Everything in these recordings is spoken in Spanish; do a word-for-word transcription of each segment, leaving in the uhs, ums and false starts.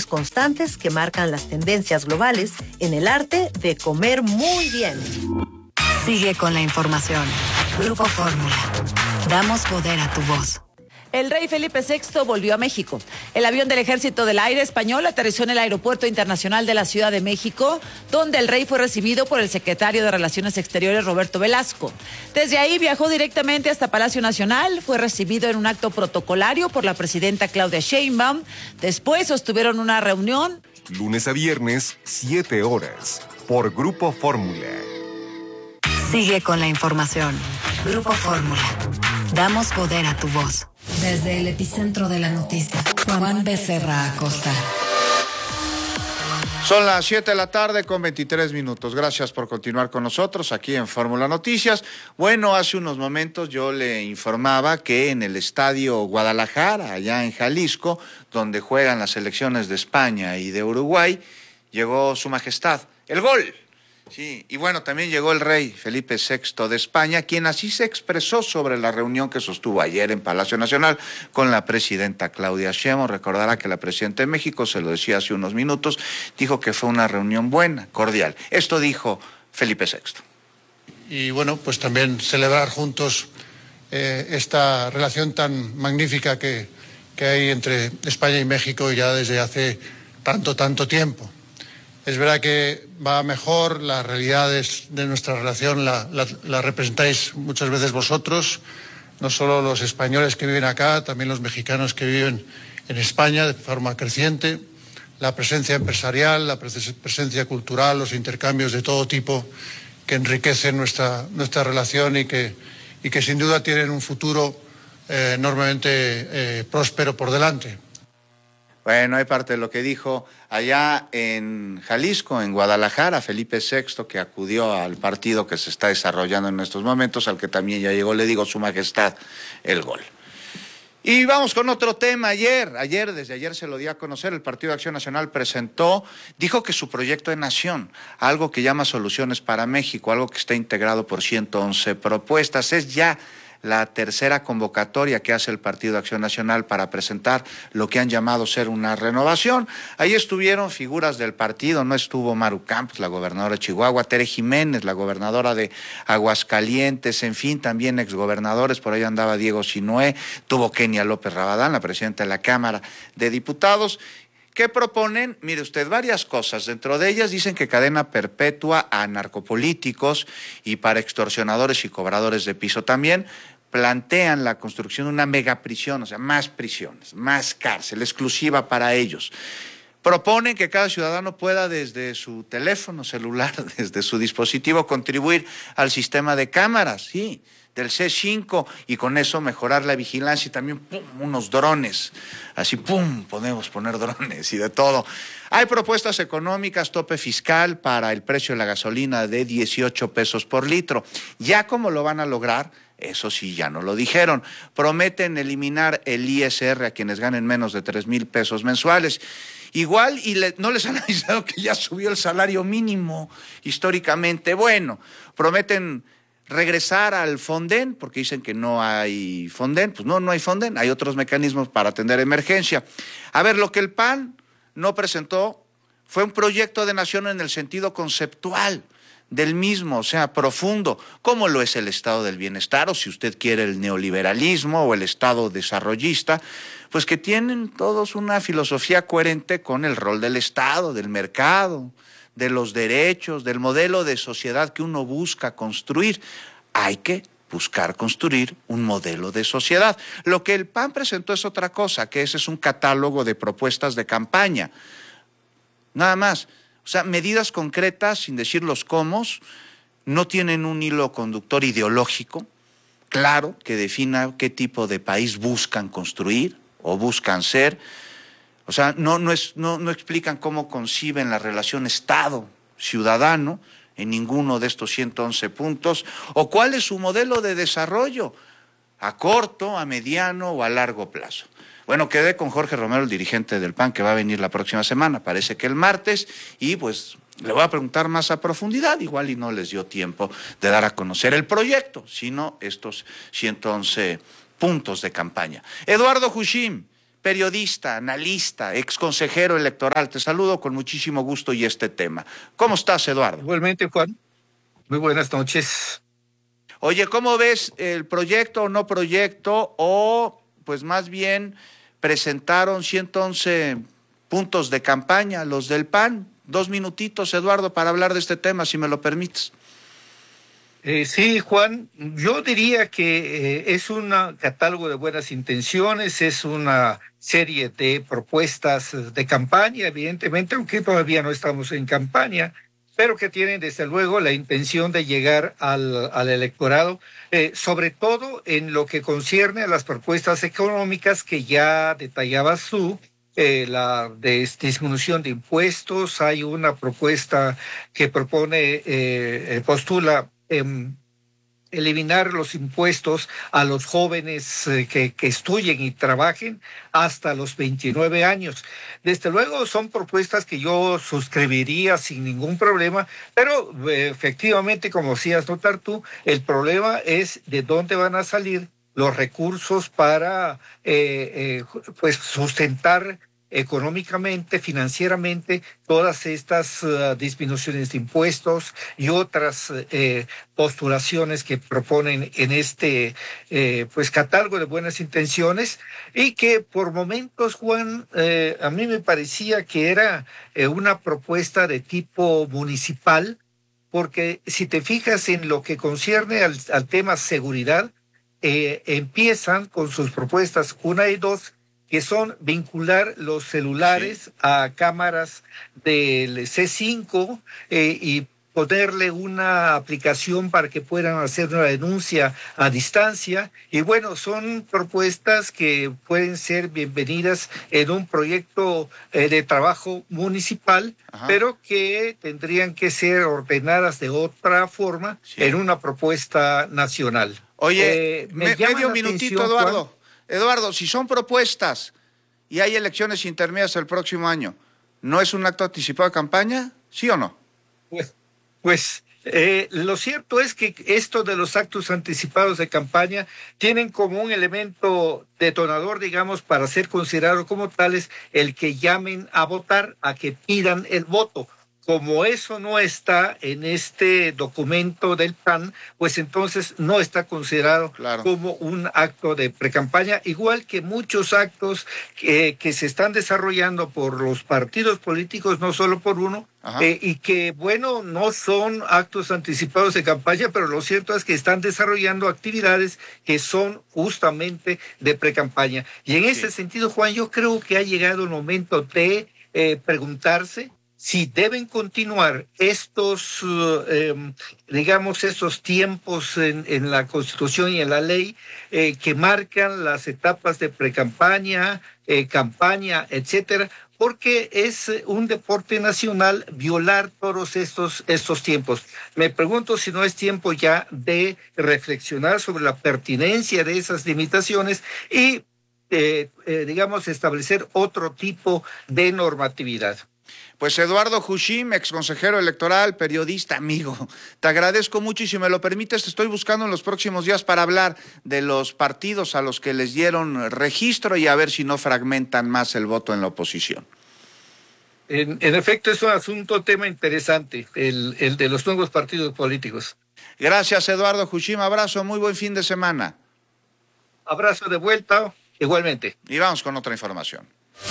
cambios constantes que marcan las tendencias globales en el arte de comer muy bien. Sigue con la información. Grupo Fórmula. Damos poder a tu voz. El rey Felipe sexto volvió a México. El avión del Ejército del Aire Español aterrizó en el Aeropuerto Internacional de la Ciudad de México, donde el rey fue recibido por el secretario de Relaciones Exteriores, Roberto Velasco. Desde ahí viajó directamente hasta Palacio Nacional, fue recibido en un acto protocolario por la presidenta Claudia Sheinbaum. Después sostuvieron una reunión. Lunes a viernes, siete horas, por Grupo Fórmula. Sigue con la información. Grupo Fórmula. Damos poder a tu voz. Desde el epicentro de la noticia, Juan Becerra Acosta. Son las siete de la tarde con veintitrés minutos. Gracias por continuar con nosotros aquí en Fórmula Noticias. Bueno, hace unos momentos yo le informaba que en el Estadio Guadalajara, allá en Jalisco, donde juegan las selecciones de España y de Uruguay, llegó Su Majestad, el gol. Sí, y bueno, también llegó el rey Felipe sexto de España, quien así se expresó sobre la reunión que sostuvo ayer en Palacio Nacional con la presidenta Claudia Sheinbaum. Recordará que la presidenta de México, se lo decía hace unos minutos, dijo que fue una reunión buena, cordial. Esto dijo Felipe sexto. Y bueno, pues también celebrar juntos eh, esta relación tan magnífica que, que hay entre España y México ya desde hace tanto, tanto tiempo. Es verdad que va mejor, las realidades de nuestra relación la, la, la representáis muchas veces vosotros, no solo los españoles que viven acá, también los mexicanos que viven en España de forma creciente, la presencia empresarial, la presencia cultural, los intercambios de todo tipo que enriquecen nuestra, nuestra relación y que, y que sin duda tienen un futuro eh, enormemente eh, próspero por delante. Bueno, hay parte de lo que dijo allá en Jalisco, en Guadalajara, Felipe sexto, que acudió al partido que se está desarrollando en estos momentos, al que también ya llegó, le digo, Su Majestad, el gol. Y vamos con otro tema. Ayer, ayer, desde ayer se lo di a conocer, el Partido de Acción Nacional presentó, dijo que su proyecto de nación, algo que llama Soluciones para México, algo que está integrado por ciento once propuestas, es ya la tercera convocatoria que hace el Partido de Acción Nacional para presentar lo que han llamado ser una renovación. Ahí estuvieron figuras del partido, no estuvo Maru Campos, la gobernadora de Chihuahua, Tere Jiménez, la gobernadora de Aguascalientes, en fin, también exgobernadores, por ahí andaba Diego Sinué, tuvo Kenia López Rabadán, la presidenta de la Cámara de Diputados. ¿Qué proponen? Mire usted, varias cosas. Dentro de ellas dicen que cadena perpetua a narcopolíticos y para extorsionadores y cobradores de piso. También plantean la construcción de una megaprisión, o sea, más prisiones, más cárcel, exclusiva para ellos. Proponen que cada ciudadano pueda desde su teléfono celular, desde su dispositivo, contribuir al sistema de cámaras, sí, del C cinco, y con eso mejorar la vigilancia y también pum, unos drones, así pum, podemos poner drones y de todo. Hay propuestas económicas, tope fiscal para el precio de la gasolina de dieciocho pesos por litro. ¿Ya cómo lo van a lograr? Eso sí, ya no lo dijeron. Prometen eliminar el I S R a quienes ganen menos de tres mil pesos mensuales. Igual, y le, no les han avisado que ya subió el salario mínimo históricamente. Bueno, prometen regresar al Fonden, porque dicen que no hay Fonden. Pues no, no hay Fonden, hay otros mecanismos para atender emergencia. A ver, lo que el P A N no presentó fue un proyecto de nación en el sentido conceptual del mismo, o sea, profundo, como lo es el estado del bienestar, o si usted quiere el neoliberalismo o el estado desarrollista, pues que tienen todos una filosofía coherente con el rol del Estado, del mercado, de los derechos, del modelo de sociedad que uno busca construir. Hay que buscar construir un modelo de sociedad. Lo que el P A N presentó es otra cosa, que ese es un catálogo de propuestas de campaña. Nada más. O sea, medidas concretas, sin decir los cómo, no tienen un hilo conductor ideológico claro que defina qué tipo de país buscan construir o buscan ser. O sea, no, no, es, no, no explican cómo conciben la relación Estado-ciudadano en ninguno de estos ciento once puntos, o cuál es su modelo de desarrollo a corto, a mediano o a largo plazo. Bueno, quedé con Jorge Romero, el dirigente del P A N, que va a venir la próxima semana, parece que el martes, y pues le voy a preguntar más a profundidad, igual y no les dio tiempo de dar a conocer el proyecto, sino estos ciento once puntos de campaña. Eduardo Hushim, periodista, analista, ex consejero electoral. Te saludo con muchísimo gusto y este tema. ¿Cómo estás, Eduardo? Igualmente, Juan. Muy buenas noches. Oye, ¿cómo ves el proyecto o no proyecto? O, pues más bien, presentaron ciento once puntos de campaña, los del P A N. Dos minutitos, Eduardo, para hablar de este tema, si me lo permites. Eh, sí, Juan, yo diría que eh, es un catálogo de buenas intenciones, es una serie de propuestas de campaña, evidentemente, aunque todavía no estamos en campaña, pero que tienen desde luego la intención de llegar al, al electorado, eh, sobre todo en lo que concierne a las propuestas económicas que ya detallabas tú. Eh, la de disminución de impuestos, hay una propuesta que propone, eh, postula eh, eliminar los impuestos a los jóvenes eh, que, que estudien y trabajen hasta los veintinueve años. Desde luego son propuestas que yo suscribiría sin ningún problema, pero eh, efectivamente, como hacías notar tú, el problema es de dónde van a salir los recursos para eh, eh, pues sustentar económicamente, financieramente, todas estas uh, disminuciones de impuestos y otras eh, postulaciones que proponen en este eh, pues catálogo de buenas intenciones, y que por momentos, Juan, eh, a mí me parecía que era eh, una propuesta de tipo municipal, porque si te fijas en lo que concierne al, al tema seguridad, eh, empiezan con sus propuestas una y dos, que son vincular los celulares sí. a cámaras del C cinco eh, y ponerle una aplicación para que puedan hacer una denuncia a distancia. Y bueno, son propuestas que pueden ser bienvenidas en un proyecto eh, de trabajo municipal, Ajá. pero que tendrían que ser ordenadas de otra forma sí. en una propuesta nacional. Oye, eh, me me, medio minutito, Eduardo. Juan, Eduardo, si son propuestas y hay elecciones intermedias el próximo año, ¿no es un acto anticipado de campaña? ¿Sí o no? Pues, pues eh, lo cierto es que esto de los actos anticipados de campaña tienen como un elemento detonador, digamos, para ser considerado como tales, el que llamen a votar, a que pidan el voto. Como eso no está en este documento del P A N, pues entonces no está considerado claro. como un acto de precampaña, igual que muchos actos que, que se están desarrollando por los partidos políticos, no solo por uno, eh, y que, bueno, no son actos anticipados de campaña, pero lo cierto es que están desarrollando actividades que son justamente de precampaña. Y en sí. ese sentido, Juan, yo creo que ha llegado el momento de eh, preguntarse si deben continuar estos, eh, digamos, estos tiempos en, en la Constitución y en la ley eh, que marcan las etapas de precampaña, eh, campaña, etcétera, porque es un deporte nacional violar todos estos, estos tiempos. Me pregunto si no es tiempo ya de reflexionar sobre la pertinencia de esas limitaciones y, eh, eh, digamos, establecer otro tipo de normatividad. Pues Eduardo Hushim, ex consejero electoral, periodista, amigo, te agradezco mucho y si me lo permites te estoy buscando en los próximos días para hablar de los partidos a los que les dieron registro y a ver si no fragmentan más el voto en la oposición. En, en efecto, es un asunto, tema interesante, el, el de los nuevos partidos políticos. Gracias, Eduardo Hushim, abrazo, muy buen fin de semana. Abrazo de vuelta, igualmente. Y vamos con otra información.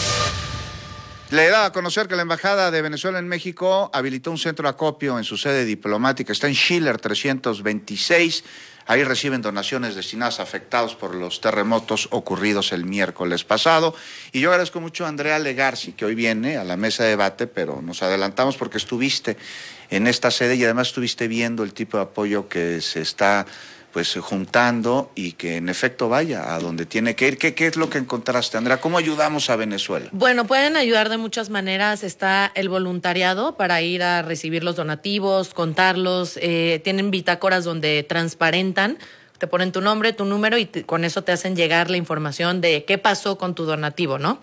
Le da a conocer que la Embajada de Venezuela en México habilitó un centro de acopio en su sede diplomática. Está en Schiller trescientos veintiséis. Ahí reciben donaciones destinadas a afectados por los terremotos ocurridos el miércoles pasado. Y yo agradezco mucho a Andrea Legarci, que hoy viene a la mesa de debate, pero nos adelantamos porque estuviste en esta sede y además estuviste viendo el tipo de apoyo que se está pues juntando y que en efecto vaya a donde tiene que ir. ¿Qué, qué es lo que encontraste, Andrea? ¿Cómo ayudamos a Venezuela? Bueno, pueden ayudar de muchas maneras. Está el voluntariado para ir a recibir los donativos, contarlos. Eh, tienen bitácoras donde transparentan, te ponen tu nombre, tu número y te, con eso te hacen llegar la información de qué pasó con tu donativo, ¿no?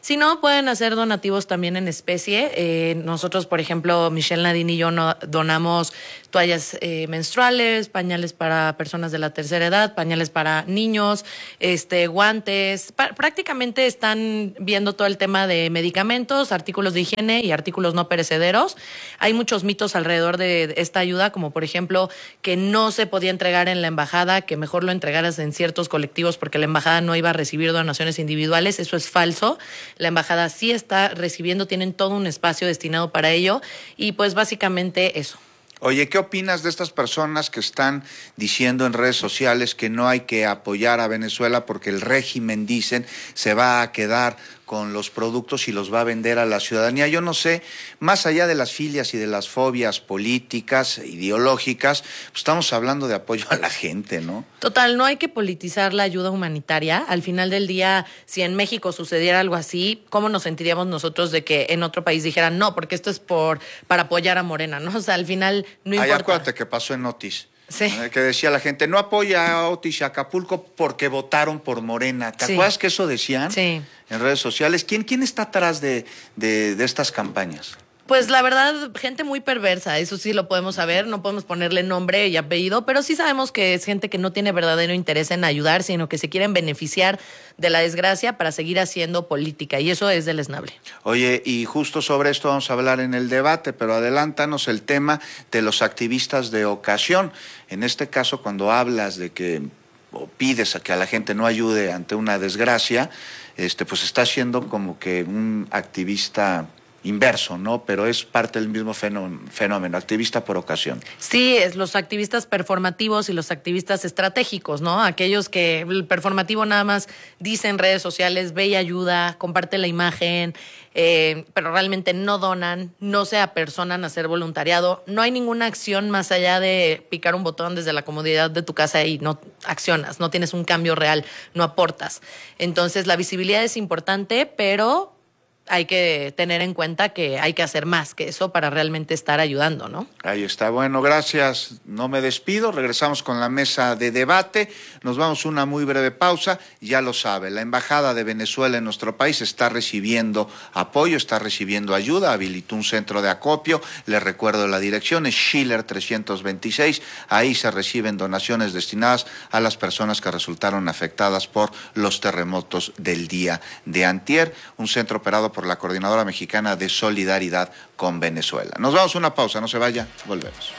Si no, pueden hacer donativos también en especie. Eh, nosotros, por ejemplo, Michelle Nadine y yo no, donamos toallas eh, menstruales, pañales para personas de la tercera edad, pañales para niños, este, guantes. Pa- prácticamente están viendo todo el tema de medicamentos, artículos de higiene y artículos no perecederos. Hay muchos mitos alrededor de esta ayuda, como por ejemplo que no se podía entregar en la embajada, que mejor lo entregaras en ciertos colectivos porque la embajada no iba a recibir donaciones individuales. Eso es falso. La embajada sí está recibiendo, tienen todo un espacio destinado para ello y pues básicamente eso. Oye, ¿qué opinas de estas personas que están diciendo en redes sociales que no hay que apoyar a Venezuela porque el régimen, dicen, se va a quedar con los productos y los va a vender a la ciudadanía? Yo no sé, más allá de las filias y de las fobias políticas, ideológicas, pues estamos hablando de apoyo a la gente, ¿no? Total, no hay que politizar la ayuda humanitaria. Al final del día, si en México sucediera algo así, ¿cómo nos sentiríamos nosotros de que en otro país dijeran no, porque esto es por para apoyar a Morena, ¿no? O sea, al final no importa. Ay, acuérdate que pasó en Otis. Sí. Eh, que decía la gente, no apoya a Otis y a Acapulco porque votaron por Morena. ¿Te Sí. acuerdas que eso decían? Sí. En redes sociales. ¿Quién, quién está atrás de, de, de estas campañas? Pues la verdad, gente muy perversa, eso sí lo podemos saber, no podemos ponerle nombre y apellido, pero sí sabemos que es gente que no tiene verdadero interés en ayudar, sino que se quieren beneficiar de la desgracia para seguir haciendo política, y eso es deleznable. Oye, y justo sobre esto vamos a hablar en el debate, pero adelántanos el tema de los activistas de ocasión. En este caso, cuando hablas de que o pides a que a la gente no ayude ante una desgracia, este, pues está siendo como que un activista inverso, ¿no? Pero es parte del mismo fenómeno, fenómeno, activista por ocasión. Sí, es los activistas performativos y los activistas estratégicos, ¿no? Aquellos que el performativo nada más dice en redes sociales, ve y ayuda, comparte la imagen, eh, pero realmente no donan, no se apersonan a hacer voluntariado. No hay ninguna acción más allá de picar un botón desde la comodidad de tu casa y no accionas, no tienes un cambio real, no aportas. Entonces, la visibilidad es importante, pero hay que tener en cuenta que hay que hacer más que eso para realmente estar ayudando, ¿no? Ahí está. Bueno, gracias. No me despido. Regresamos con la mesa de debate. Nos vamos a una muy breve pausa. Ya lo sabe, la Embajada de Venezuela en nuestro país está recibiendo apoyo, está recibiendo ayuda. Habilitó un centro de acopio. Les recuerdo la dirección, es Schiller trescientos veintiséis. Ahí se reciben donaciones destinadas a las personas que resultaron afectadas por los terremotos del día de antier. Un centro operado por por la Coordinadora Mexicana de Solidaridad con Venezuela. Nos vamos a una pausa, no se vaya, volvemos.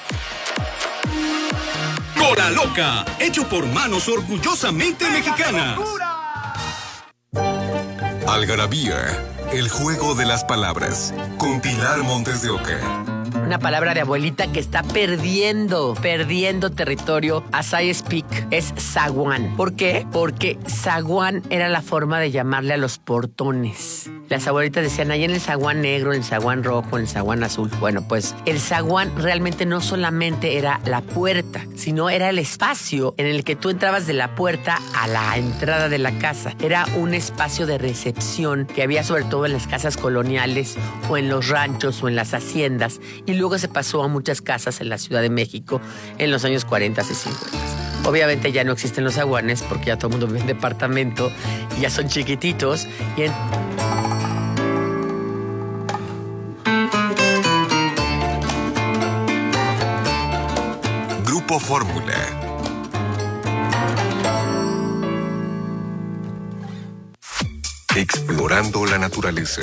Cola Loca, hecho por manos orgullosamente mexicanas. Algarabía, el juego de las palabras, con Pilar Montes de Oca. Una palabra de abuelita que está perdiendo, perdiendo territorio as I speak, es zaguán. ¿Por qué? Porque zaguán era la forma de llamarle a los portones. Las abuelitas decían, ahí en el zaguán negro, en el zaguán rojo, en el zaguán azul. Bueno, pues el zaguán realmente no solamente era la puerta, sino era el espacio en el que tú entrabas de la puerta a la entrada de la casa. Era un espacio de recepción que había sobre todo en las casas coloniales o en los ranchos o en las haciendas. Y luego se pasó a muchas casas en la Ciudad de México en los años cuarenta y cincuenta. Obviamente ya no existen los zaguanes porque ya todo el mundo vive en departamento y ya son chiquititos. Y en... Grupo Fórmula. Explorando la naturaleza.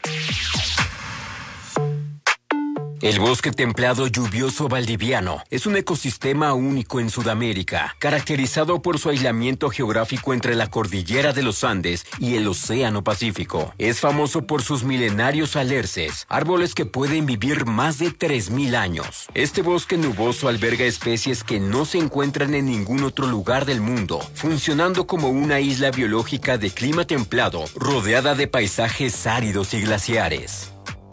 El bosque templado lluvioso valdiviano es un ecosistema único en Sudamérica, caracterizado por su aislamiento geográfico entre la cordillera de los Andes y el Océano Pacífico. Es famoso por sus milenarios alerces, árboles que pueden vivir más de tres mil años. Este bosque nuboso alberga especies que no se encuentran en ningún otro lugar del mundo, funcionando como una isla biológica de clima templado, rodeada de paisajes áridos y glaciares.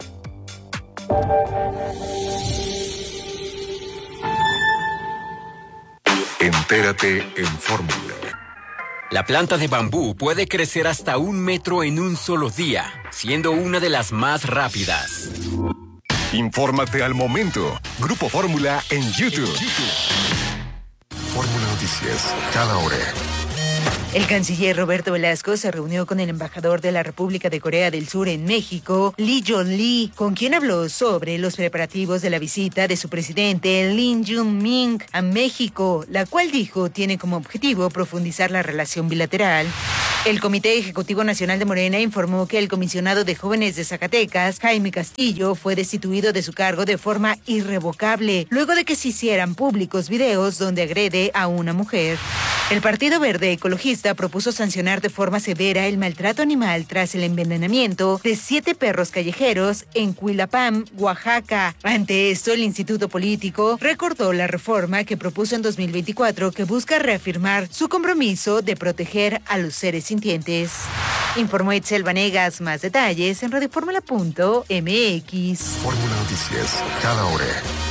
Entérate en Fórmula. La planta de bambú puede crecer hasta un metro en un solo día, siendo una de las más rápidas. Infórmate al momento. Grupo Fórmula en YouTube. Fórmula Noticias, cada hora. El canciller Roberto Velasco se reunió con el embajador de la República de Corea del Sur en México, Lee Jong-lee, con quien habló sobre los preparativos de la visita de su presidente Lee Jae-myung a México, la cual dijo tiene como objetivo profundizar la relación bilateral. El Comité Ejecutivo Nacional de Morena informó que el comisionado de jóvenes de Zacatecas, Jaime Castillo, fue destituido de su cargo de forma irrevocable, luego de que se hicieran públicos videos donde agrede a una mujer. El Partido Verde Ecologista propuso sancionar de forma severa el maltrato animal tras el envenenamiento de siete perros callejeros en Cuilapam, Oaxaca. Ante esto, el Instituto Político recordó la reforma que propuso en dos mil veinticuatro que busca reafirmar su compromiso de proteger a los seres sintientes. Informó Itzel Vanegas. Más detalles en radioformula punto m x. Fórmula Noticias, cada hora.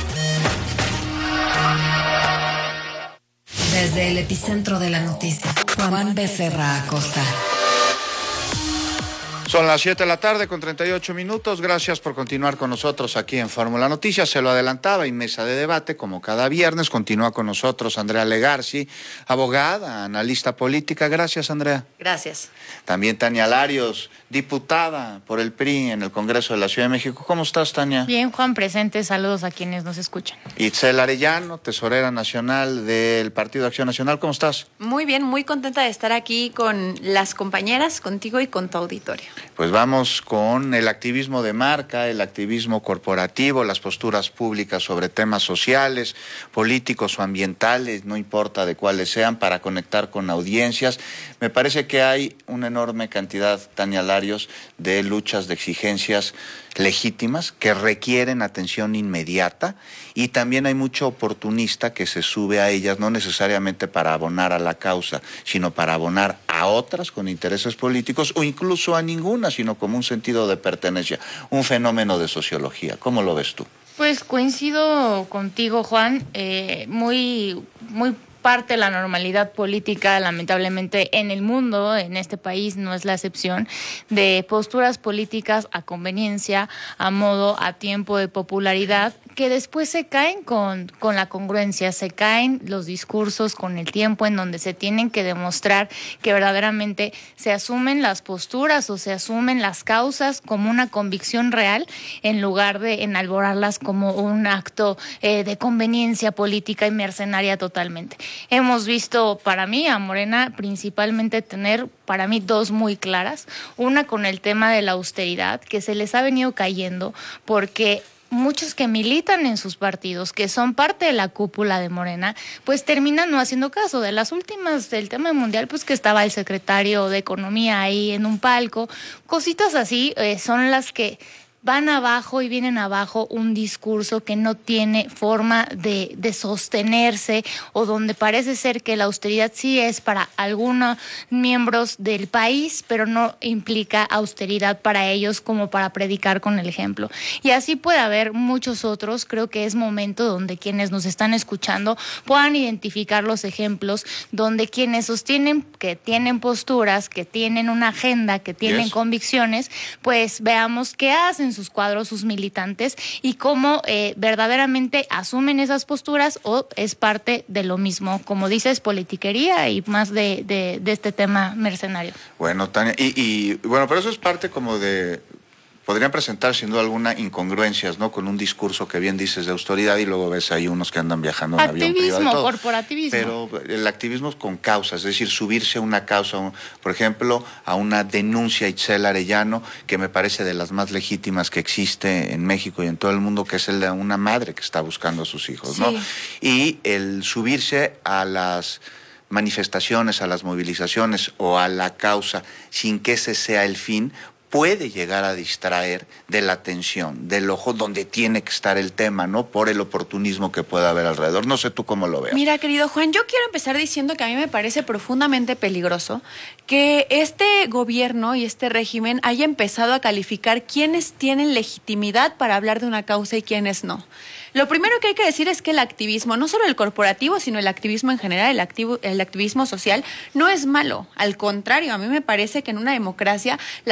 Desde el epicentro de la noticia, Juan Becerra Acosta. Son las siete de la tarde con treinta y ocho minutos. Gracias por continuar con nosotros aquí en Fórmula Noticias. Se lo adelantaba y mesa de debate, como cada viernes. Continúa con nosotros Andrea Legarci, abogada, analista política. Gracias, Andrea. Gracias. También Tania Larios, diputada por el P R I en el Congreso de la Ciudad de México. ¿Cómo estás, Tania? Bien, Juan, presente. Saludos a quienes nos escuchan. Itzel Arellano, tesorera nacional del Partido Acción Nacional. ¿Cómo estás? Muy bien, muy contenta de estar aquí con las compañeras, contigo y con tu auditorio. Pues vamos con el activismo de marca, el activismo corporativo, las posturas públicas sobre temas sociales, políticos o ambientales, no importa de cuáles sean, para conectar con audiencias. Me parece que hay una enorme cantidad, Tania Larios, de luchas, de exigencias legítimas que requieren atención inmediata, y también hay mucho oportunista que se sube a ellas, no necesariamente para abonar a la causa, sino para abonar a otras con intereses políticos, o incluso a ninguna, sino como un sentido de pertenencia, un fenómeno de sociología. ¿Cómo lo ves tú? Pues coincido contigo, Juan, eh, muy, muy parte de la normalidad política, lamentablemente, en el mundo, en este país no es la excepción, de posturas políticas a conveniencia, a modo, a tiempo de popularidad, que después se caen con, con la congruencia, se caen los discursos con el tiempo, en donde se tienen que demostrar que verdaderamente se asumen las posturas o se asumen las causas como una convicción real, en lugar de enalborarlas como un acto eh, de conveniencia política y mercenaria totalmente. Hemos visto, para mí, a Morena principalmente tener, para mí, dos muy claras. Una con el tema de la austeridad, que se les ha venido cayendo porque muchos que militan en sus partidos, que son parte de la cúpula de Morena, pues terminan no haciendo caso. De las últimas del tema mundial, pues que estaba el secretario de Economía ahí en un palco, cositas así eh, son las que van abajo y vienen abajo un discurso que no tiene forma de, de sostenerse, o donde parece ser que la austeridad sí es para algunos miembros del país, pero no implica austeridad para ellos como para predicar con el ejemplo. Y así puede haber muchos otros. Creo que es momento donde quienes nos están escuchando puedan identificar los ejemplos, donde quienes sostienen que tienen posturas, que tienen una agenda, que tienen yes. convicciones, pues veamos qué hacen sus cuadros, sus militantes, y cómo eh, verdaderamente asumen esas posturas, o es parte de lo mismo, como dices, politiquería y más de, de, de este tema mercenario. Bueno, Tania, y, y bueno, pero eso es parte como de... Podrían presentar sin duda alguna incongruencias, ¿no? Con un discurso que bien dices de austeridad, y luego ves ahí unos que andan viajando en avión privado. Activismo, corporativismo. Pero el activismo con causas, es decir, subirse a una causa, por ejemplo, a una denuncia Itzel Arellano, que me parece de las más legítimas que existe en México y en todo el mundo, que es el de una madre que está buscando a sus hijos, ¿no? Sí. Y el subirse a las manifestaciones, a las movilizaciones o a la causa sin que ese sea el fin, puede llegar a distraer de la atención, del ojo donde tiene que estar el tema, ¿no? Por el oportunismo que pueda haber alrededor. No sé tú cómo lo veas. Mira, querido Juan, yo quiero empezar diciendo que a mí me parece profundamente peligroso que este gobierno y este régimen haya empezado a calificar quiénes tienen legitimidad para hablar de una causa y quiénes no. Lo primero que hay que decir es que el activismo, no solo el corporativo, sino el activismo en general, el, activo, el activismo social, no es malo. Al contrario, a mí me parece que en una democracia las empresas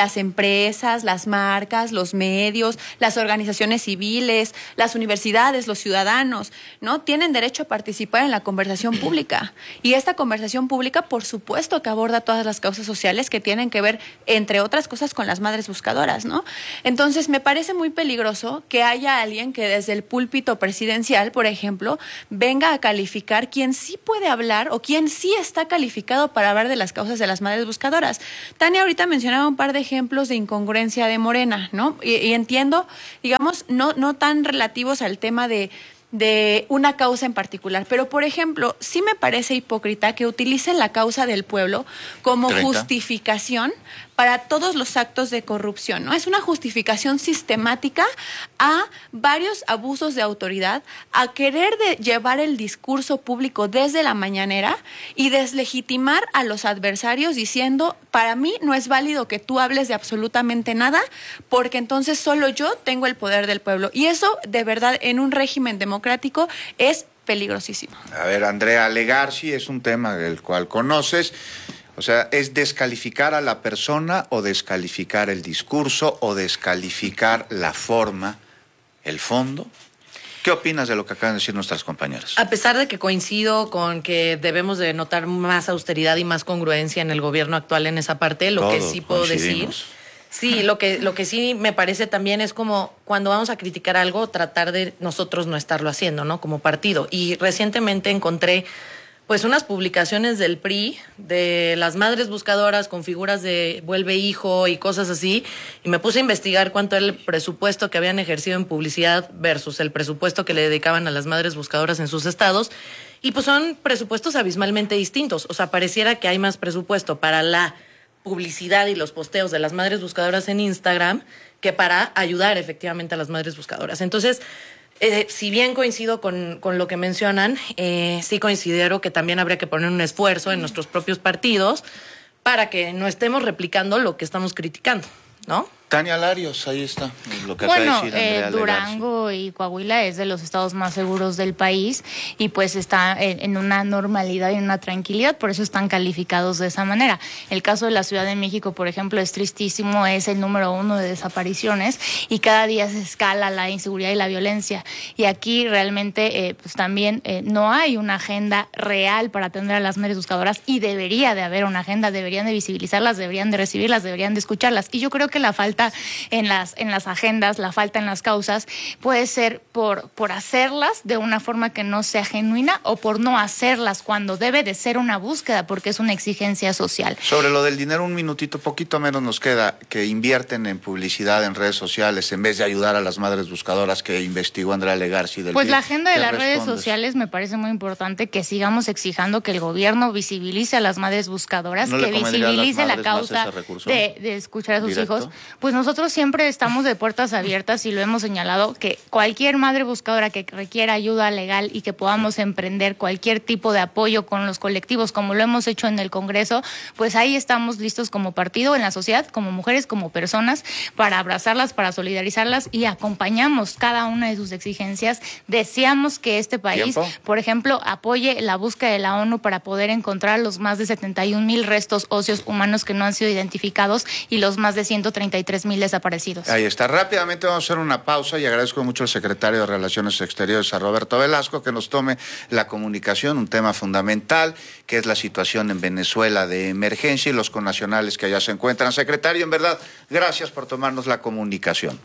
empresas, las marcas, los medios, las organizaciones civiles, las universidades, los ciudadanos, ¿no? Tienen derecho a participar en la conversación pública. Y esta conversación pública, por supuesto, que aborda todas las causas sociales que tienen que ver, entre otras cosas, con las madres buscadoras, ¿no? Entonces, me parece muy peligroso que haya alguien que desde el púlpito presidencial, por ejemplo, venga a calificar quién sí puede hablar o quién sí está calificado para hablar de las causas de las madres buscadoras. Tania ahorita mencionaba un par de ejemplos de incongruencia de Morena, ¿no? Y, y entiendo, digamos, no, no tan relativos al tema de de una causa en particular. Pero, por ejemplo, sí me parece hipócrita que utilicen la causa del pueblo como treinta justificación para todos los actos de corrupción, ¿no? Es una justificación sistemática a varios abusos de autoridad, a querer de llevar el discurso público desde la mañanera y deslegitimar a los adversarios diciendo, para mí no es válido que tú hables de absolutamente nada, porque entonces solo yo tengo el poder del pueblo. Y eso, de verdad, en un régimen democrático es peligrosísimo. A ver, Andrea Legarci, es un tema del cual conoces. O sea, ¿es descalificar a la persona o descalificar el discurso o descalificar la forma, el fondo? ¿Qué opinas de lo que acaban de decir nuestras compañeras? A pesar de que coincido con que debemos de notar más austeridad y más congruencia en el gobierno actual en esa parte, lo Todos que sí puedo decir... Sí, lo que, lo que sí me parece también es como cuando vamos a criticar algo, tratar de nosotros no estarlo haciendo, ¿no? Como partido. Y recientemente encontré pues unas publicaciones del P R I de las madres buscadoras con figuras de vuelve hijo y cosas así, y me puse a investigar cuánto era el presupuesto que habían ejercido en publicidad versus el presupuesto que le dedicaban a las madres buscadoras en sus estados, y pues son presupuestos abismalmente distintos. O sea, pareciera que hay más presupuesto para la publicidad y los posteos de las madres buscadoras en Instagram que para ayudar efectivamente a las madres buscadoras. Entonces, Eh, si bien coincido con, con lo que mencionan, eh, sí considero que también habría que poner un esfuerzo en nuestros propios partidos para que no estemos replicando lo que estamos criticando, ¿no? Tania Larios, ahí está lo que bueno, acaba de decir Andrea eh, Durango y Coahuila es de los estados más seguros del país y pues está en, en una normalidad y en una tranquilidad, por eso están calificados de esa manera. El caso de la Ciudad de México, por ejemplo, es tristísimo, es el número uno de desapariciones y cada día se escala la inseguridad y la violencia. Y aquí realmente eh, pues también eh, no hay una agenda real para atender a las madres buscadoras y debería de haber una agenda, deberían de visibilizarlas, deberían de recibirlas, deberían de escucharlas. Y yo creo que la falta en las en las agendas, la falta en las causas, puede ser por, por hacerlas de una forma que no sea genuina o por no hacerlas cuando debe de ser una búsqueda, porque es una exigencia social. Sobre lo del dinero, un minutito, poquito menos nos queda, que invierten en publicidad en redes sociales en vez de ayudar a las madres buscadoras que investigó Andrea Legarci del Pues P I R. la agenda de las respondes? redes sociales me parece muy importante que sigamos exigiendo que el gobierno visibilice a las madres buscadoras, ¿No que le convendría a las visibilice la madres más causa ese recurso de, de escuchar a sus directo? hijos. Pues nosotros siempre estamos de puertas abiertas y lo hemos señalado, que cualquier madre buscadora que requiera ayuda legal y que podamos emprender cualquier tipo de apoyo con los colectivos, como lo hemos hecho en el Congreso, pues ahí estamos listos como partido, en la sociedad, como mujeres, como personas, para abrazarlas, para solidarizarlas y acompañamos cada una de sus exigencias. Deseamos que este país, ¿Tiempo? por ejemplo, apoye la búsqueda de la ONU para poder encontrar los más de setenta y un mil restos óseos humanos que no han sido identificados y los más de ciento treinta y tres mil desaparecidos. Ahí está. Rápidamente vamos a hacer una pausa y agradezco mucho al secretario de Relaciones Exteriores, a Roberto Velasco, que nos tome la comunicación, un tema fundamental, que es la situación en Venezuela de emergencia y los connacionales que allá se encuentran. Secretario, en verdad, gracias por tomarnos la comunicación.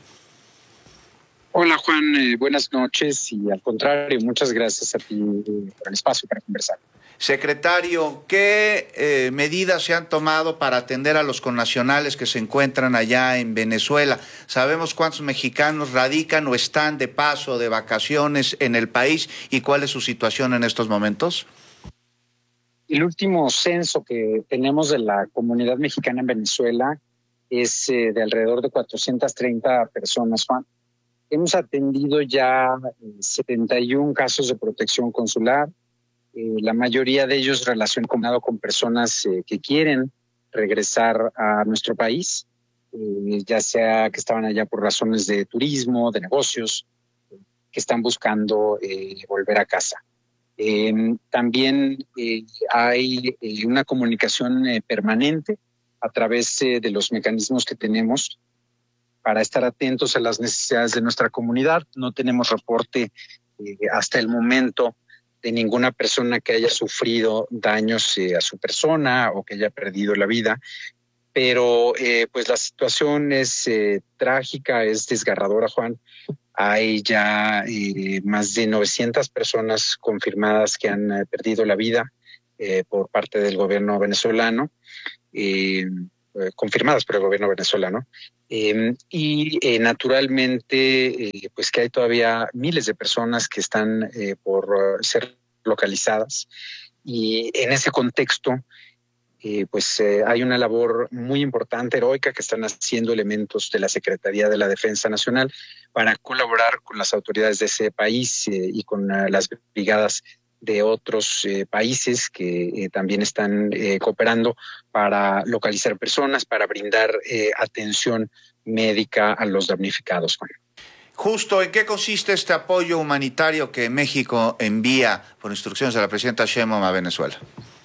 Hola Juan, eh, buenas noches y al contrario, muchas gracias a ti eh, por el espacio para conversar. Secretario, ¿qué eh, medidas se han tomado para atender a los connacionales que se encuentran allá en Venezuela? ¿Sabemos cuántos mexicanos radican o están de paso, de vacaciones en el país y cuál es su situación en estos momentos? El último censo que tenemos de la comunidad mexicana en Venezuela es eh, de alrededor de cuatrocientas treinta personas, Juan. Hemos atendido ya eh, setenta y uno casos de protección consular. Eh, la mayoría de ellos relacionados con personas eh, que quieren regresar a nuestro país, eh, ya sea que estaban allá por razones de turismo, de negocios, eh, que están buscando eh, volver a casa. Eh, también eh, hay eh, una comunicación eh, permanente a través eh, de los mecanismos que tenemos para estar atentos a las necesidades de nuestra comunidad. No tenemos reporte eh, hasta el momento de ninguna persona que haya sufrido daños eh, a su persona o que haya perdido la vida, pero eh, pues la situación es eh, trágica, es desgarradora, Juan. Hay ya eh, más de novecientas personas confirmadas que han eh, perdido la vida eh, por parte del gobierno venezolano, eh, eh, confirmadas por el gobierno venezolano. Eh, y eh, naturalmente, eh, pues que hay todavía miles de personas que están eh, por uh, ser localizadas. Y en ese contexto, eh, pues eh, hay una labor muy importante, heroica, que están haciendo elementos de la Secretaría de la Defensa Nacional para colaborar con las autoridades de ese país eh, y con uh, las brigadas de otros eh, países que eh, también están eh, cooperando para localizar personas, para brindar eh, atención médica a los damnificados. Juan. Justo, ¿en qué consiste este apoyo humanitario que México envía por instrucciones de la presidenta Sheinbaum a Venezuela?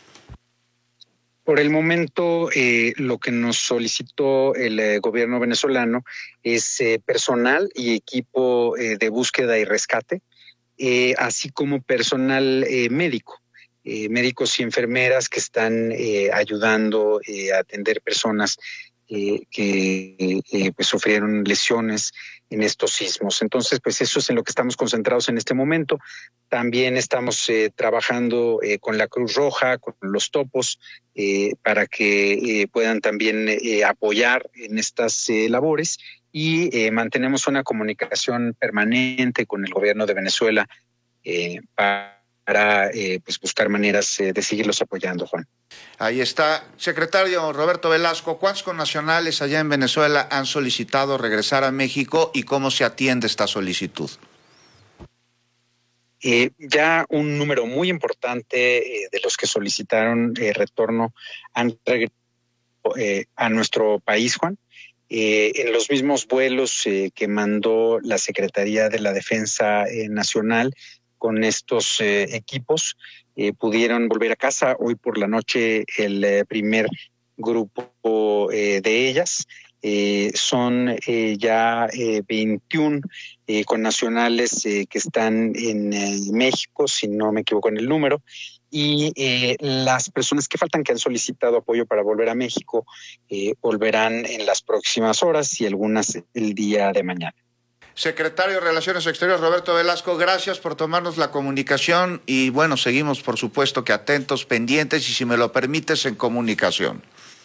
Por el momento, eh, lo que nos solicitó el eh, gobierno venezolano es eh, personal y equipo eh, de búsqueda y rescate, Eh, así como personal eh, médico, eh, médicos y enfermeras que están eh, ayudando eh, a atender personas eh, que eh, pues sufrieron lesiones en estos sismos. Entonces, pues eso es en lo que estamos concentrados en este momento. También estamos eh, trabajando eh, con la Cruz Roja, con los topos, eh, para que eh, puedan también eh, apoyar en estas eh, labores. Y eh, mantenemos una comunicación permanente con el gobierno de Venezuela eh, para eh, pues buscar maneras eh, de seguirlos apoyando, Juan. Ahí está. Secretario Roberto Velasco, ¿cuántos connacionales allá en Venezuela han solicitado regresar a México y cómo se atiende esta solicitud? Eh, ya un número muy importante eh, de los que solicitaron eh, retorno han regresado eh, a nuestro país, Juan. Eh, en los mismos vuelos eh, que mandó la Secretaría de la Defensa eh, Nacional con estos eh, equipos, eh, pudieron volver a casa. Hoy por la noche el eh, primer grupo eh, de ellas. Eh, son eh, ya eh, veintiún eh, connacionales eh, que están en eh, México, si no me equivoco en el número. Y eh, las personas que faltan, que han solicitado apoyo para volver a México, eh, volverán en las próximas horas y algunas el día de mañana. Secretario de Relaciones Exteriores Roberto Velasco, gracias por tomarnos la comunicación y bueno, seguimos por supuesto que atentos, pendientes y si me lo permites en comunicación.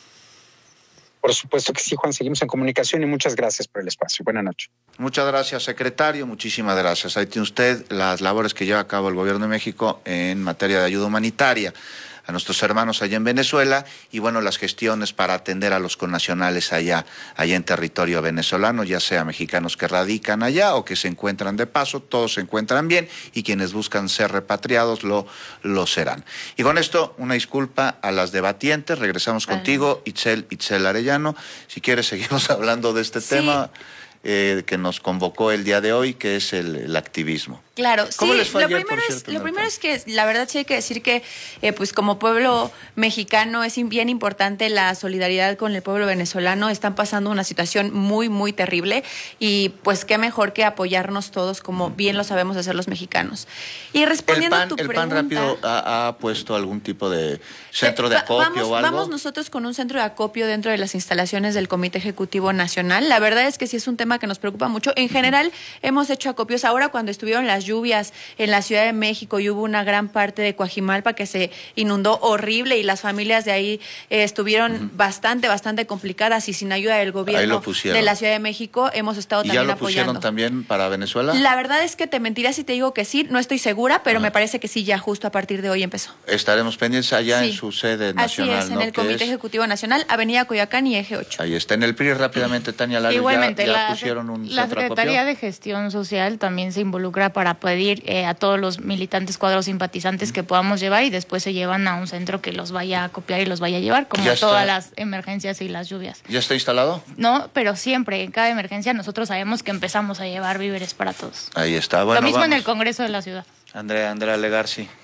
Por supuesto que sí, Juan, seguimos en comunicación y muchas gracias por el espacio. Buenas noches. Muchas gracias, secretario. Muchísimas gracias. Ahí tiene usted las labores que lleva a cabo el Gobierno de México en materia de ayuda humanitaria a nuestros hermanos allá en Venezuela y bueno, las gestiones para atender a los connacionales allá, allá en territorio venezolano, ya sea mexicanos que radican allá o que se encuentran de paso, todos se encuentran bien y quienes buscan ser repatriados lo, lo serán. Y con esto, una disculpa a las debatientes, regresamos vale. contigo, Itzel, Itzel Arellano, si quieres seguimos hablando de este sí. tema eh, que nos convocó el día de hoy, que es el, el activismo. Claro, ¿Cómo sí, les fue lo, ayer, primero por es, cierto, lo primero es que la verdad sí hay que decir que eh, pues como pueblo mexicano es bien importante la solidaridad con el pueblo venezolano. Están pasando una situación muy, muy terrible y pues qué mejor que apoyarnos todos como bien lo sabemos hacer los mexicanos. Y respondiendo el PAN, a tu el pregunta... PAN rápido ha, ha puesto algún tipo de centro de acopio vamos, o algo. Vamos nosotros con un centro de acopio dentro de las instalaciones del Comité Ejecutivo Nacional. La verdad es que sí es un tema que nos preocupa mucho. En general hemos hecho acopios. Ahora cuando estuvieron las lluvias en la Ciudad de México y hubo una gran parte de Coajimalpa que se inundó horrible y las familias de ahí eh, estuvieron uh-huh. bastante, bastante complicadas y sin ayuda del gobierno de la Ciudad de México hemos estado ¿Y también ya lo apoyando. pusieron también para Venezuela? La verdad es que te mentiría si te digo que sí, no estoy segura, pero uh-huh. me parece que sí, ya justo a partir de hoy empezó. Estaremos pendientes allá sí. en su sede nacional. Así es, ¿no? en el Comité es? Ejecutivo Nacional, Avenida Coyoacán y Eje ocho. Ahí está, en el P R I rápidamente, Tania Larios, Igualmente, ya, ya la, pusieron un la centro Secretaría acopio. de Gestión Social también se involucra para pedir eh, a todos los militantes, cuadros simpatizantes que podamos llevar y después se llevan a un centro que los vaya a copiar y los vaya a llevar, como todas las emergencias y las lluvias. ¿Ya está instalado? No, pero siempre, en cada emergencia nosotros sabemos que empezamos a llevar víveres para todos. Ahí está. Bueno, Lo mismo vamos. en el Congreso de la Ciudad. Andrea, Andrea Legarci.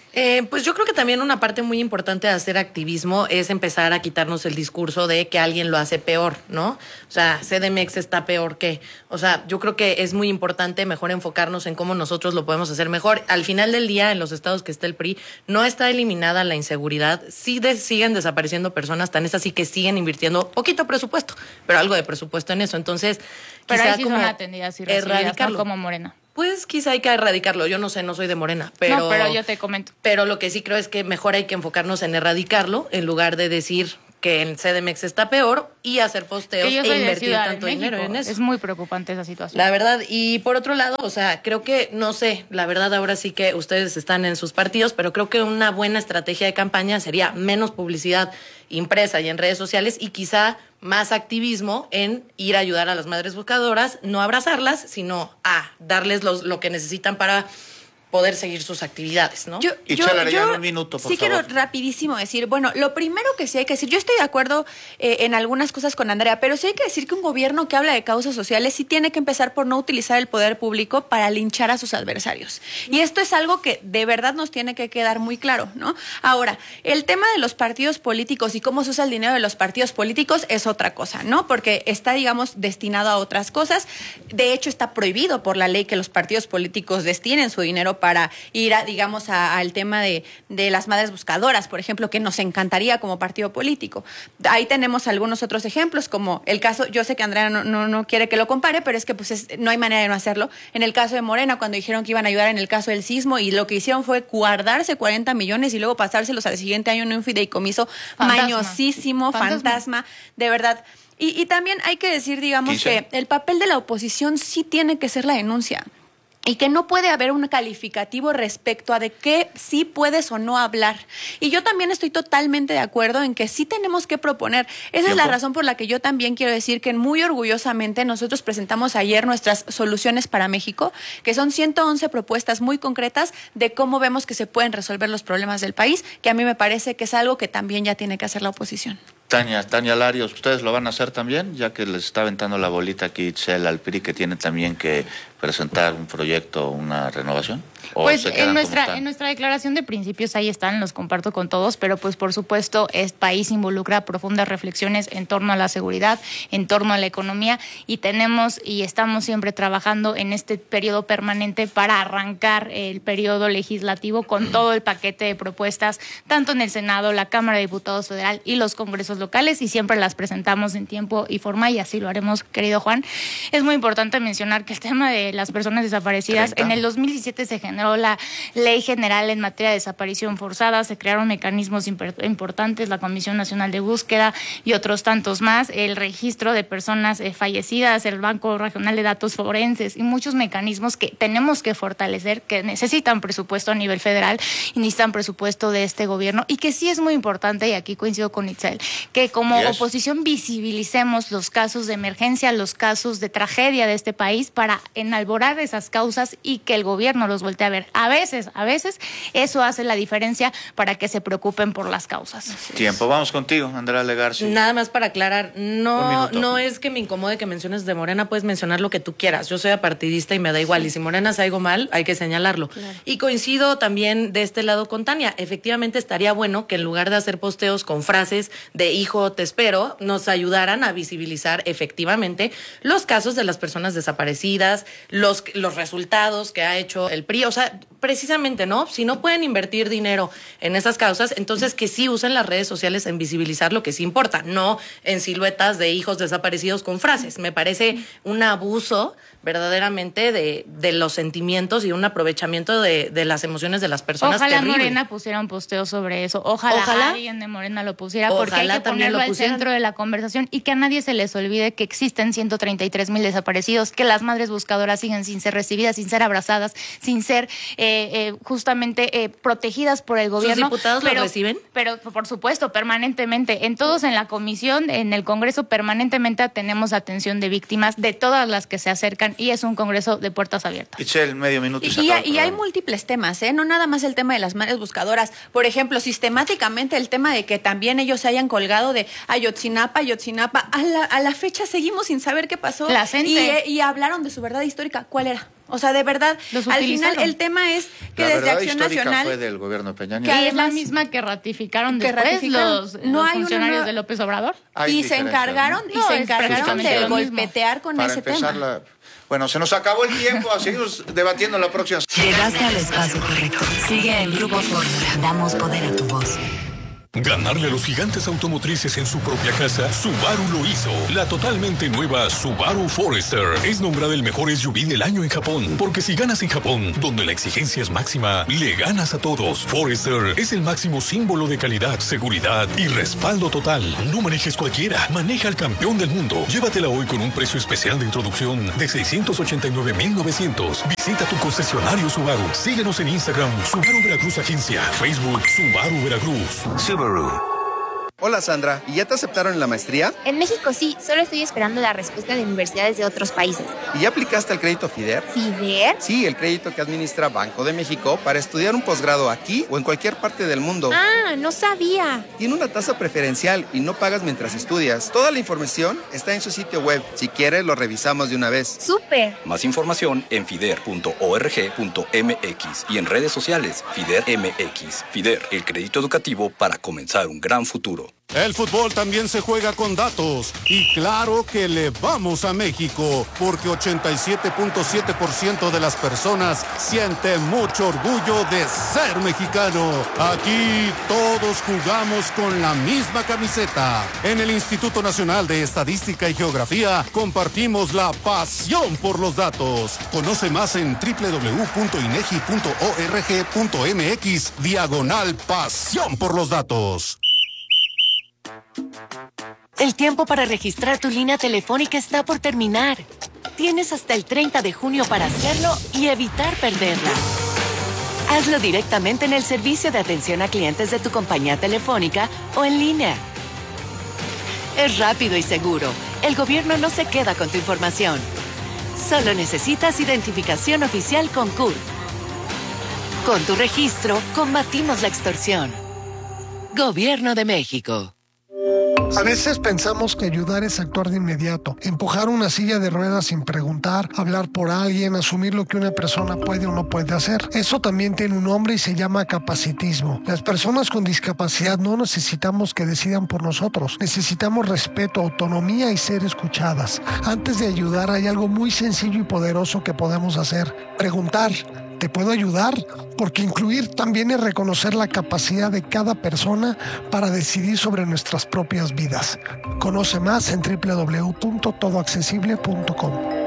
Eh, pues yo creo que también una parte muy importante de hacer activismo es empezar a quitarnos el discurso de que alguien lo hace peor, ¿no? O sea, C D M X está peor que... O sea, yo creo que es muy importante mejor enfocarnos en cómo nosotros lo podemos hacer mejor. Al final del día, en los estados que está el P R I, no está eliminada la inseguridad. Sí de, siguen desapareciendo personas, tan es así que siguen invirtiendo poquito presupuesto, pero algo de presupuesto en eso. Entonces, pero quizá ahí sí como son atendidas y recibidas, erradicarlo. no como Morena. Pues quizá hay que erradicarlo. Yo no sé, no soy de Morena, pero... No, pero yo te comento. Pero lo que sí creo es que mejor hay que enfocarnos en erradicarlo en lugar de decir que el C D M X está peor y hacer posteos Que yo e soy de invertir Ciudad tanto de dinero México. en eso. Es muy preocupante esa situación. La verdad, y por otro lado, o sea, creo que, no sé, la verdad ahora sí que ustedes están en sus partidos, pero creo que una buena estrategia de campaña sería menos publicidad impresa y en redes sociales y quizá más activismo en ir a ayudar a las madres buscadoras, no abrazarlas, sino a darles los, lo que necesitan para poder seguir sus actividades, ¿no? Yo, Y yo, Chela, ya yo en un minuto, por sí favor. quiero rapidísimo decir, bueno, lo primero que sí hay que decir, yo estoy de acuerdo eh, en algunas cosas con Andrea, pero sí hay que decir que un gobierno que habla de causas sociales sí tiene que empezar por no utilizar el poder público para linchar a sus adversarios. Y esto es algo que de verdad nos tiene que quedar muy claro, ¿no? Ahora, el tema de los partidos políticos y cómo se usa el dinero de los partidos políticos es otra cosa, ¿no? Porque está, digamos, destinado a otras cosas. De hecho, está prohibido por la ley que los partidos políticos destinen su dinero para ir, a, digamos, a, al tema de, de las madres buscadoras, por ejemplo, que nos encantaría como partido político. Ahí tenemos algunos otros ejemplos, como el caso, yo sé que Andrea no, no, no quiere que lo compare, pero es que pues es, no hay manera de no hacerlo. En el caso de Morena, cuando dijeron que iban a ayudar en el caso del sismo, y lo que hicieron fue guardarse cuarenta millones y luego pasárselos al siguiente año en un fideicomiso Fantasma. mañosísimo, fantasma, Fantasma. de verdad. Y, y también hay que decir, digamos, Quise. que el papel de la oposición sí tiene que ser la denuncia. Y que no puede haber un calificativo respecto a de qué sí puedes o no hablar. Y yo también estoy totalmente de acuerdo en que sí tenemos que proponer. Esa ¿Tiempo? es la razón por la que yo también quiero decir que muy orgullosamente nosotros presentamos ayer nuestras soluciones para México, que son ciento once propuestas muy concretas de cómo vemos que se pueden resolver los problemas del país, que a mí me parece que es algo que también ya tiene que hacer la oposición. Tania, Tania Larios, ¿ustedes lo van a hacer también? Ya que les está aventando la bolita aquí Itzel al P R I, que tiene también que presentar un proyecto, una renovación. ¿O Pues se quedan en como nuestra, están? en nuestra declaración de principios ahí están, los comparto con todos, pero pues por supuesto este país involucra profundas reflexiones en torno a la seguridad, en torno a la economía, y tenemos y estamos siempre trabajando en este periodo permanente para arrancar el periodo legislativo con todo el paquete de propuestas, tanto en el Senado, la Cámara de Diputados Federal y los congresos locales, y siempre las presentamos en tiempo y forma, y así lo haremos, querido Juan. Es muy importante mencionar que el tema de las personas desaparecidas, treinta. en el dos mil diecisiete se generó la Ley General en materia de desaparición forzada, se crearon mecanismos imper- importantes, la Comisión Nacional de Búsqueda y otros tantos más, el registro de personas eh, fallecidas, el Banco Regional de Datos Forenses y muchos mecanismos que tenemos que fortalecer, que necesitan presupuesto a nivel federal y necesitan presupuesto de este gobierno, y que sí es muy importante, y aquí coincido con Itzel, que como Yes. oposición visibilicemos los casos de emergencia, los casos de tragedia de este país para enalborar esas causas y que el gobierno los voltee a ver. A veces, a veces, eso hace la diferencia para que se preocupen por las causas. Tiempo, vamos contigo, Andrea Legarci. Nada más para aclarar, Un no, minuto. no es que me incomode que menciones de Morena, puedes mencionar lo que tú quieras. Yo soy apartidista y me da igual. Y si Morena hace algo mal, hay que señalarlo. Claro. Y coincido también de este lado con Tania. Efectivamente, estaría bueno que en lugar de hacer posteos con frases de hijo, te espero, nos ayudaran a visibilizar efectivamente los casos de las personas desaparecidas, los, los resultados que ha hecho el P R I. O sea, precisamente, ¿no? Si no pueden invertir dinero en esas causas, entonces que sí usen las redes sociales en visibilizar lo que sí importa, no en siluetas de hijos desaparecidos con frases. Me parece un abuso verdaderamente de, de los sentimientos y un aprovechamiento de, de las emociones de las personas. Ojalá terrible. Morena pusiera un posteo sobre eso. Ojalá, Ojalá. alguien de Morena lo pusiera, porque hay Ojalá que también ponerlo lo al pusieran. centro de la conversación y que a nadie se les olvide que existen ciento treinta y tres mil desaparecidos, que las madres buscadoras siguen sin ser recibidas, sin ser abrazadas, sin ser eh, eh, justamente eh, protegidas por el gobierno. ¿Sus diputados lo pero, reciben? Pero por supuesto, permanentemente. En todos, en la comisión, en el Congreso, permanentemente tenemos atención de víctimas de todas las que se acercan, y es un Congreso de puertas abiertas. Itzel, medio minuto y, Y, se y, acaba el y hay programa. múltiples temas, ¿eh? No nada más el tema de las madres buscadoras. Por ejemplo, sistemáticamente el tema de que también ellos se hayan colgado de Ayotzinapa, Ayotzinapa. A la, a la fecha seguimos sin saber qué pasó. La gente. Y, eh, y hablaron de su verdad histórica. ¿Cuál era? O sea, de verdad, Los al utilizaron. final el tema es que La desde verdad Acción histórica Nacional... fue del gobierno de Peña Nieto. Que es la además- misma que ratificaron que después ratificaron. los, No los hay una funcionarios nueva- de López Obrador. Hay y se diferencias, encargaron, ¿no? y No, se es encargaron prácticamente de lo mismo. golpetear con Para ese empezar tema. la... Bueno, se nos acabó el tiempo, a seguir debatiendo la próxima. Llegaste al espacio correcto. Sigue en Grupo Fórmula. Damos poder a tu voz. Ganarle a los gigantes automotrices en su propia casa, Subaru lo hizo. La totalmente nueva Subaru Forester es nombrada el mejor S U V del año en Japón. Porque si ganas en Japón, donde la exigencia es máxima, le ganas a todos. Forester es el máximo símbolo de calidad, seguridad y respaldo total. No manejes cualquiera, maneja al campeón del mundo. Llévatela hoy con un precio especial de introducción de seiscientos ochenta y nueve mil novecientos. Visita tu concesionario Subaru. Síguenos en Instagram, Subaru Veracruz Agencia. Facebook, Subaru Veracruz. Subaru. Hola Sandra, ¿y ya te aceptaron en la maestría? En México sí, solo estoy esperando la respuesta de universidades de otros países. ¿Y ya aplicaste al crédito FIDER? ¿FIDER? Sí, el crédito que administra Banco de México para estudiar un posgrado aquí o en cualquier parte del mundo. Ah, no sabía. Tiene una tasa preferencial y no pagas mientras estudias. Toda la información está en su sitio web. Si quieres, lo revisamos de una vez. ¡Súper! Más información en fider punto org punto mx y en redes sociales FIDER M X. FIDER, el crédito educativo para comenzar un gran futuro. El fútbol también se juega con datos y claro que le vamos a México porque ochenta y siete punto siete por ciento de las personas siente mucho orgullo de ser mexicano. Aquí todos jugamos con la misma camiseta. En el Instituto Nacional de Estadística y Geografía compartimos la pasión por los datos. Conoce más en doble u doble u doble u punto inegi punto org punto mx diagonal pasión por los datos. El tiempo para registrar tu línea telefónica está por terminar. Tienes hasta el treinta de junio para hacerlo y evitar perderla. Hazlo directamente en el servicio de atención a clientes de tu compañía telefónica o en línea. Es rápido y seguro. El gobierno no se queda con tu información. Solo necesitas identificación oficial con C U R. Con tu registro, combatimos la extorsión. Gobierno de México. A veces pensamos que ayudar es actuar de inmediato, empujar una silla de ruedas sin preguntar, hablar por alguien, asumir lo que una persona puede o no puede hacer. Eso también tiene un nombre y se llama capacitismo. Las personas con discapacidad no necesitamos que decidan por nosotros, necesitamos respeto, autonomía y ser escuchadas. Antes de ayudar hay algo muy sencillo y poderoso que podemos hacer: preguntar. ¿Te puedo ayudar? Porque incluir también es reconocer la capacidad de cada persona para decidir sobre nuestras propias vidas. Conoce más en doble u doble u doble u punto todo accesible punto com.